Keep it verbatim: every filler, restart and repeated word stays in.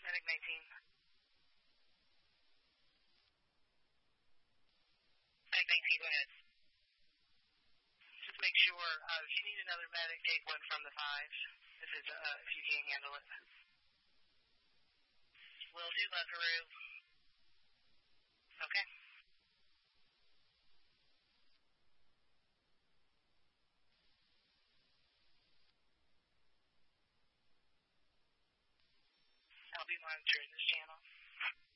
Medic nineteen. Medic nineteen, go ahead. Just make sure, uh, if you need another medic, take one from the five. If, it's, uh, if you can't handle it. Will do, Buckaroo. Okay. I'll be monitoring this channel.